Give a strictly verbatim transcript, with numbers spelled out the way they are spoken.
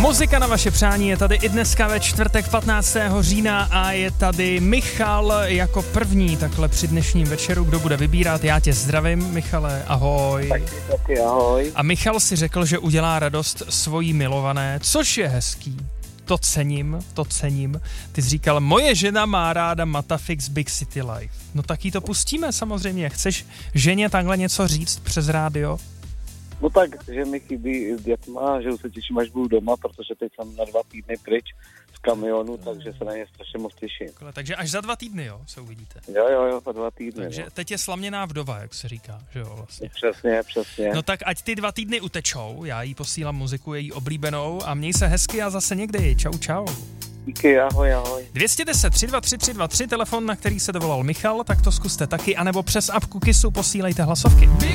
Muzika na vaše přání je tady i dneska ve čtvrtek patnáctého října a je tady Michal jako první takhle při dnešním večeru, kdo bude vybírat. Já tě zdravím, Michale, ahoj. Taky, taky, ahoj. A Michal si řekl, že udělá radost svojí milované, což je hezký. To cením, to cením. Ty jsi říkal, moje žena má ráda Matafix Big City Life. No tak jí to pustíme samozřejmě. Chceš ženě takhle něco říct přes rádio? No tak, že mi chybí dětma, že už se těším, až budu doma, protože teď jsem na dva týdny pryč z kamionu, takže se na ně strašně moc těším. Takže až za dva týdny, jo, se uvidíte. Jo, jo, jo, za dva týdny. Takže no. teď je slaměná vdova, jak se říká, že jo, vlastně. Přesně, přesně. No tak ať ty dva týdny utečou, já jí posílám muziku její oblíbenou a měj se hezky a zase někdy. Čau, čau. Díky, ahoj, ahoj. dvě stě deset tři dva tři tři dva tři, telefon, na který se dovolal Michal, tak to zkuste taky, anebo přes apku Kissu posílejte hlasovky.